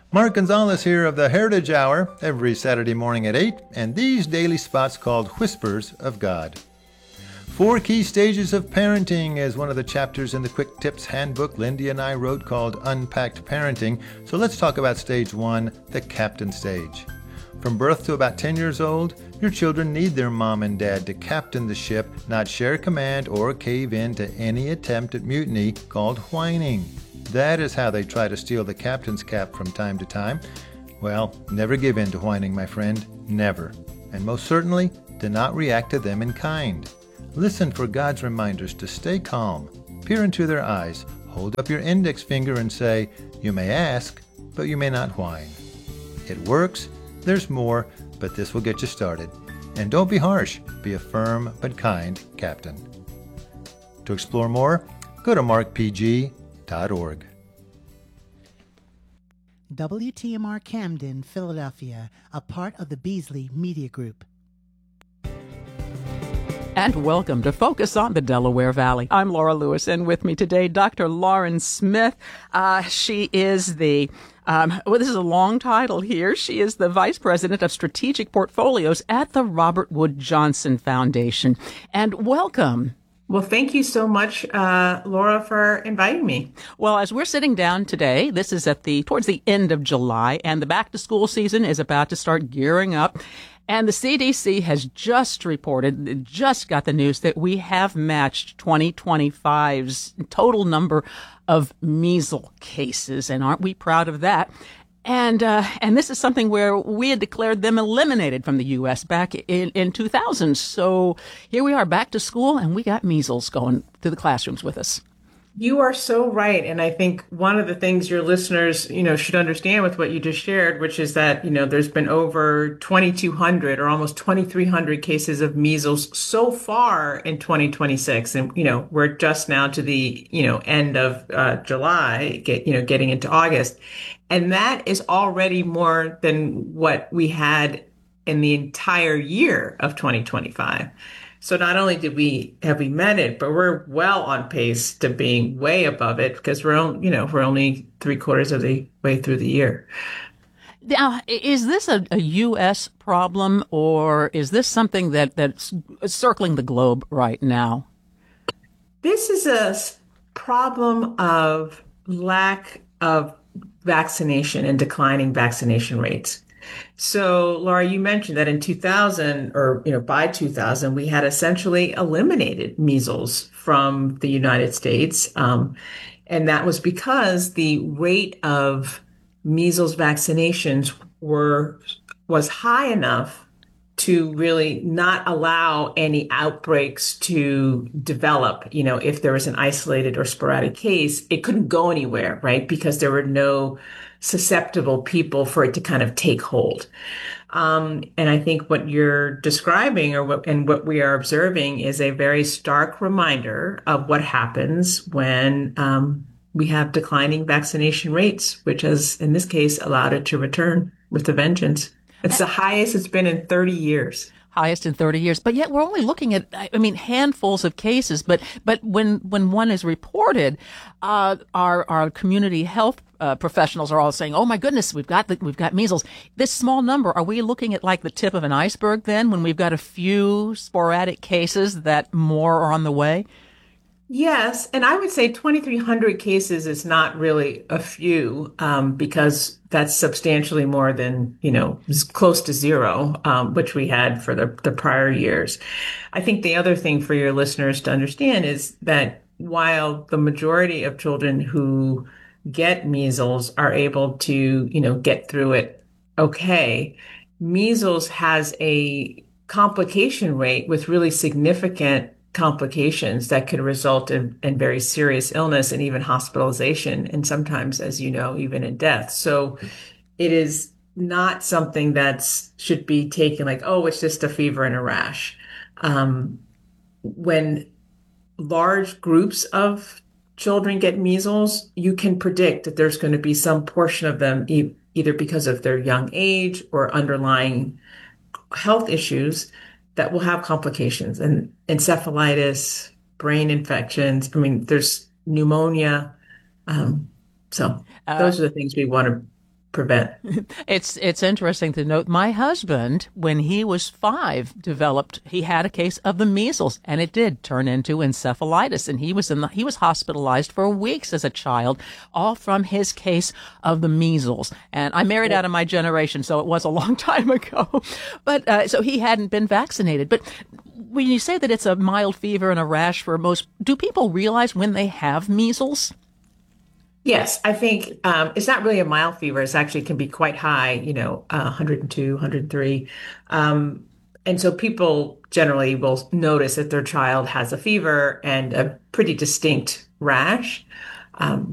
Mark Gonzalez here of the Heritage Hour every Saturday morning at 8, and these daily spots called Whispers of God. 4 key stages of parenting is one of the chapters in the Quick Tips handbook Lindy and I wrote called Unpacked Parenting. So let's talk about stage 1, the captain stage. From birth to about 10 years old, your children need their mom and dad to captain the ship, not share command or cave in to any attempt at mutiny called whining. That is how they try to steal the captain's cap from time to time. Well, never give in to whining, my friend. Never. And most certainly, do not react to them in kind. Listen for God's reminders to stay calm. Peer into their eyes. Hold up your index finger and say, "You may ask, but you may not whine." It works. There's more, but this will get you started. And don't be harsh. Be a firm but kind captain. To explore more, go to markpg.org. WTMR Camden, Philadelphia, a part of the Beasley Media Group. And welcome to Focus on the Delaware Valley. I'm Laura Lewis, and with me today, Dr. Lauren Smith. She is the, this is a long title here. She is the Vice President of Strategic Portfolios at the Robert Wood Johnson Foundation. And welcome. Well, thank you so much, Laura, for inviting me. Well, as we're sitting down today, this is towards the end of July, and the back-to-school season is about to start gearing up. And the CDC has just got the news that we have matched 2025's total number of measles cases. And aren't we proud of that? And this is something where we had declared them eliminated from the U.S. back in 2000. So here we are back to school, and we got measles going through the classrooms with us. You are so right. And I think one of the things your listeners, should understand with what you just shared, which is that, there's been over 2,200 or almost 2,300 cases of measles so far in 2026. And, we're just now to the, end of July, getting into August. And that is already more than what we had in the entire year of 2025. So not only have we met it, but we're well on pace to being way above it because we're only 3/4 of the way through the year. Now, is this a U.S. problem, or is this something that's circling the globe right now? This is a problem of lack of vaccination and declining vaccination rates. So, Laura, you mentioned that in 2000 or, by 2000, we had essentially eliminated measles from the United States. And that was because the rate of measles vaccinations was high enough to really not allow any outbreaks to develop. If there was an isolated or sporadic case, it couldn't go anywhere, right? Because there were no susceptible people for it to kind of take hold. And I think what you're describing what we are observing is a very stark reminder of what happens when we have declining vaccination rates, which has, in this case, allowed it to return with a vengeance. It's the highest it's been in 30 years. Highest in 30 years. But yet we're only looking at, handfuls of cases. But when one is reported, our community health professionals are all saying, "Oh my goodness, we've got measles." This small number, are we looking at like the tip of an iceberg then when we've got a few sporadic cases that more are on the way? Yes, and I would say 2,300 cases is not really a few because that's substantially more than, close to zero, which we had for the prior years. I think the other thing for your listeners to understand is that while the majority of children who get measles are able to, get through it okay, measles has a complication rate with really significant complications that could result in very serious illness and even hospitalization, and sometimes, as you know, even in death. So it is not something that should be taken like, oh, it's just a fever and a rash. When large groups of children get measles, you can predict that there's going to be some portion of them either because of their young age or underlying health issues that will have complications and encephalitis, brain infections. There's pneumonia. So those are the things we want to prevent. It's interesting to note. My husband, when he was 5, he had a case of the measles, and it did turn into encephalitis, and he was hospitalized for weeks as a child, all from his case of the measles. And I married out of my generation, so it was a long time ago. But so he hadn't been vaccinated. But when you say that it's a mild fever and a rash for most, do people realize when they have measles? Yes, I think it's not really a mild fever. It's actually can be quite high, 102, 103. And so people generally will notice that their child has a fever and a pretty distinct rash.